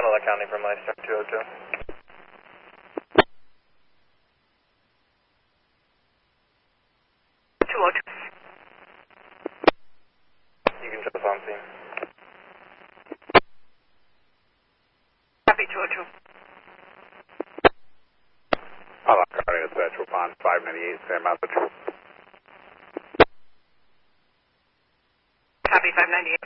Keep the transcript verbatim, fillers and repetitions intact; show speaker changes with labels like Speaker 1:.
Speaker 1: Honolulu County from Leicester, two oh two.
Speaker 2: two oh two.
Speaker 1: You can jump on scene.
Speaker 2: Copy, two oh two.
Speaker 3: Honolulu County Dispatch, Waupun, five ninety-eight, San Mountain.
Speaker 2: Copy, five ninety-eight.